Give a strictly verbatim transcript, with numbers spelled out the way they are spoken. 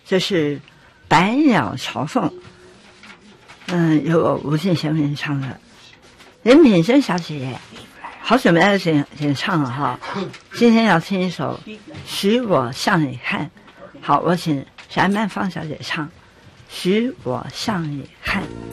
这是《百鸟朝凤》，嗯，由吴信贤演唱的。林品珍小姐，好久没来演演唱了哈，今天要听一首《许我向你看》。好，我请翟曼芳小姐唱《许我向你看》。